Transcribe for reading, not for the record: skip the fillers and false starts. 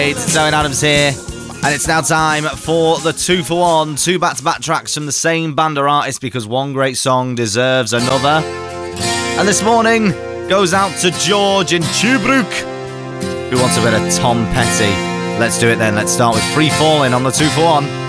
It's Owen Adams here, and it's now time for the 2 for 1, 2 back-to-back tracks from the same band or artist, because one great song deserves another. And this morning goes out to George in Tuebrook, who wants a bit of Tom Petty. Let's do it then. Let's start with Free Fallin' on the 2 for 1.